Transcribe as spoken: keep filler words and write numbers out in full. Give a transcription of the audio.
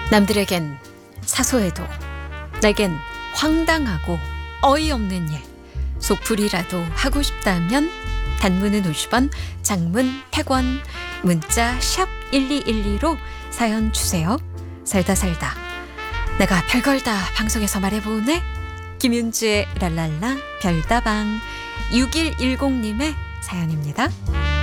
남들에겐 사소해도 내겐 황당하고 어이없는 일, 속풀이라도 하고 싶다면 단문은 오십 원, 장문 백 원, 문자 샵 일이일이로 사연 주세요. 살다 살다 내가 별걸 다 방송에서 말해보네. 김윤주의 랄랄라 별다방. 육일일공님의 사연입니다.